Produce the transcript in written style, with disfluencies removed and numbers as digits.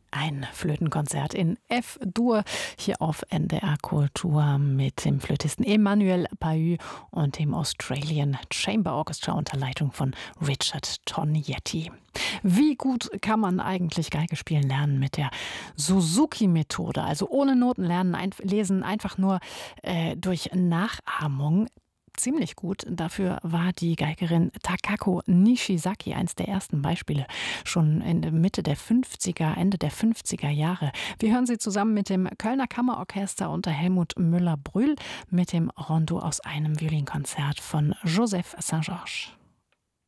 Ein Flötenkonzert in F-Dur hier auf NDR Kultur mit dem Flötisten Emmanuel Pahud und dem Australian Chamber Orchestra unter Leitung von Richard Tognetti. Wie gut kann man eigentlich Geige spielen lernen mit der Suzuki-Methode? Also ohne Noten lernen, lesen, einfach nur durch Nachahmung. Ziemlich gut. Dafür war die Geigerin Takako Nishizaki eins der ersten Beispiele, schon in der Mitte der 50er, Ende der 50er Jahre. Wir hören sie zusammen mit dem Kölner Kammerorchester unter Helmut Müller-Brühl mit dem Rondo aus einem Violinkonzert von Joseph Saint-Georges.